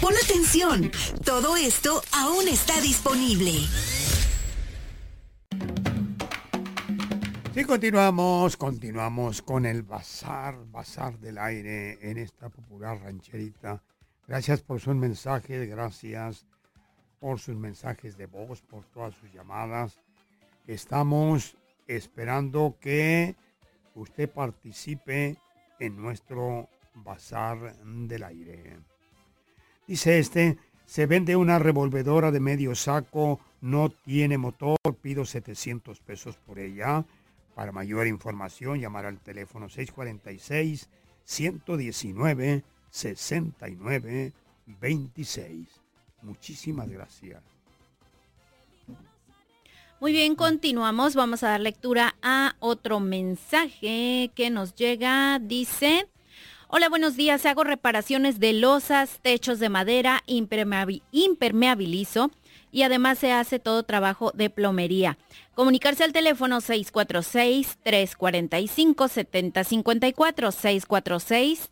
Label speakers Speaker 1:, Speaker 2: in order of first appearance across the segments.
Speaker 1: Pon atención, todo esto aún está disponible.
Speaker 2: Sí, continuamos con el bazar del aire en esta popular rancherita. Gracias por sus mensajes, gracias por sus mensajes de voz, por todas sus llamadas. Estamos esperando que usted participe en nuestro bazar del aire. Dice se vende una revolvedora de medio saco, no tiene motor, pido 700 pesos por ella. Para mayor información, llamar al teléfono 646-119-6926. Muchísimas gracias.
Speaker 3: Muy bien, continuamos. Vamos a dar lectura a otro mensaje que nos llega. Dice: hola, buenos días. Hago reparaciones de losas, techos de madera, impermeabilizo y además se hace todo trabajo de plomería. Comunicarse al teléfono 646-345-7054,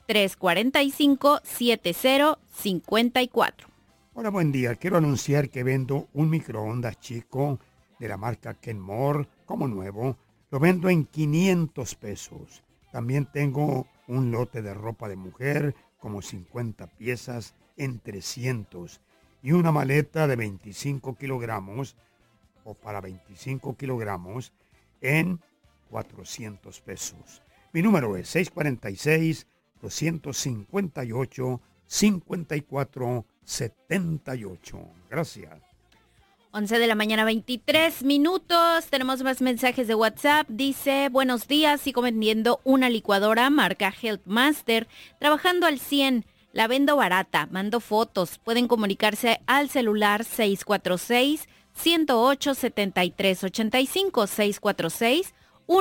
Speaker 3: 646-345-7054.
Speaker 2: Hola, buen día. Quiero anunciar que vendo un microondas chico de la marca Kenmore como nuevo. Lo vendo en 500 pesos. También tengo un lote de ropa de mujer, como 50 piezas, en 300. Y una maleta de 25 kilogramos, o para 25 kilogramos, en 400 pesos. Mi número es 646-258-5478. Gracias.
Speaker 3: 11 de la mañana, 23 minutos. Tenemos más mensajes de WhatsApp. Dice: buenos días, sigo vendiendo una licuadora marca Healthmaster, trabajando al 100. La vendo barata, mando fotos. Pueden comunicarse al celular 646-108-7385,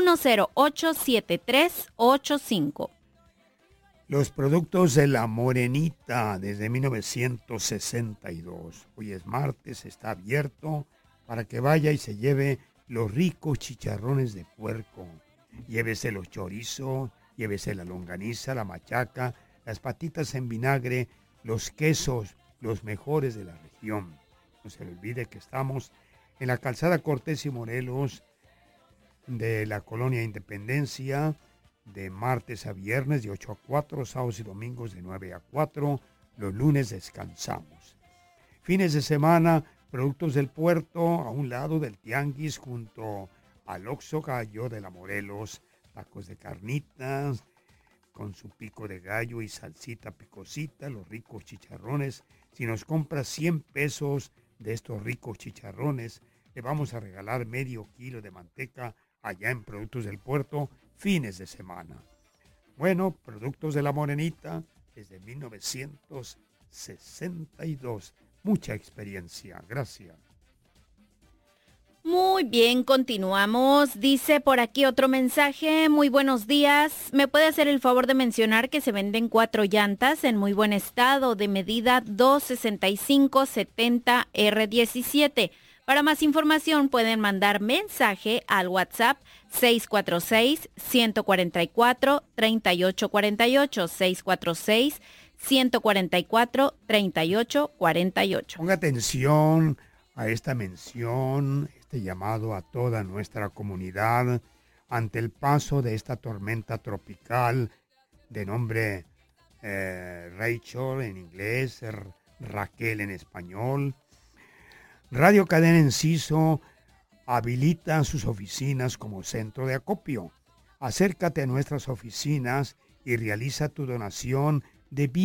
Speaker 3: 646-108-7385.
Speaker 2: Los productos de La Morenita desde 1962. Hoy es martes, está abierto para que vaya y se lleve los ricos chicharrones de puerco. Llévese los chorizos, llévese la longaniza, la machaca, las patitas en vinagre, los quesos, los mejores de la región. No se le olvide que estamos en la calzada Cortés y Morelos de la Colonia Independencia, de martes a viernes de 8 a 4, sábados y domingos de 9 a 4, los lunes descansamos. Fines de semana, productos del puerto, a un lado del tianguis, junto al Oxxo Gallo de la Morelos, tacos de carnitas, con su pico de gallo y salsita picosita, los ricos chicharrones. Si nos compra 100 pesos de estos ricos chicharrones, le vamos a regalar medio kilo de manteca allá en Productos del Puerto, fines de semana. Bueno, Productos de La Morenita desde 1962. Mucha experiencia. Gracias.
Speaker 3: Muy bien, continuamos. Dice por aquí otro mensaje. Muy buenos días. ¿Me puede hacer el favor de mencionar que se venden 4 llantas en muy buen estado, de medida 265-70R17? Para más información pueden mandar mensaje al WhatsApp 646-144-3848, 646-144-3848.
Speaker 2: Ponga atención a esta mención, este llamado a toda nuestra comunidad ante el paso de esta tormenta tropical de nombre Rachel en inglés, Raquel en español. Radio Cadena Enciso habilita sus oficinas como centro de acopio. Acércate a nuestras oficinas y realiza tu donación de